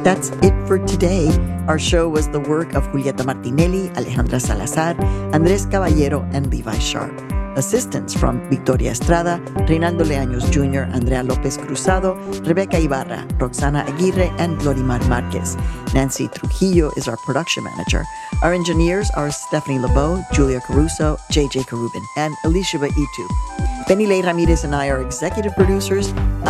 That's it for today. Our show was the work of Julieta Martinelli, Alejandra Salazar, Andres Caballero, and Levi Sharp. Assistance from Victoria Estrada, Reinaldo Leaños Jr., Andrea Lopez Cruzado, Rebecca Ibarra, Roxana Aguirre, and Glorimar Marquez. Nancy Trujillo is our production manager. Our engineers are Stephanie LeBeau, Julia Caruso, JJ Karubin, and Alicia Itu. Benny Lay Ramirez and I are executive producers.